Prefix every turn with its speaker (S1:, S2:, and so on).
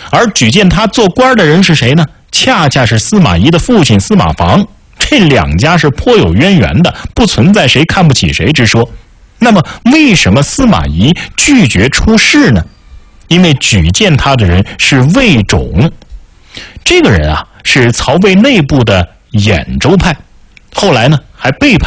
S1: 而举荐他做官的人是谁呢？恰恰是司马懿的父亲司马防。这两家是颇有渊源的，不存在谁看不起谁之说。那么为什么司马懿拒绝出仕呢？因为举荐他的人是魏种，这个人啊是曹魏内部的兖州派，后来呢还背叛